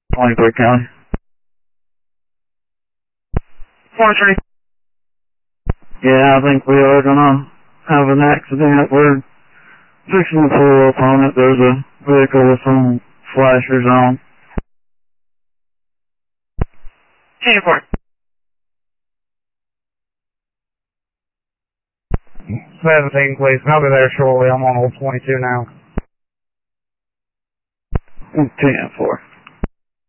23 County. 23. Yeah, I think we are gonna have an accident. We're fixing to pull up on it. There's a vehicle with some flashers on. 24. 17, please. I'll be there shortly. I'm on old 22 now. 10-4.